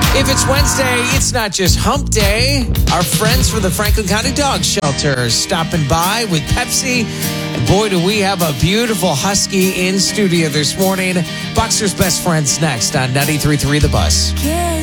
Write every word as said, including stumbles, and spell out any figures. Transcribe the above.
If it's Wednesday, it's not just hump day. Our friends from the Franklin County Dog Shelter are stopping by with Pepsi. And boy, do we have a beautiful husky in studio this morning. Boxer's Best Friends next on ninety-three point three The Bus.